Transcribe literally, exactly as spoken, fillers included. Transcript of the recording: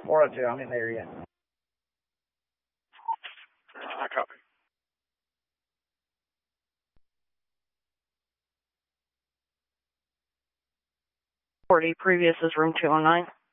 four oh two, I'm in the area. I copy. forty, previous is room two oh nine.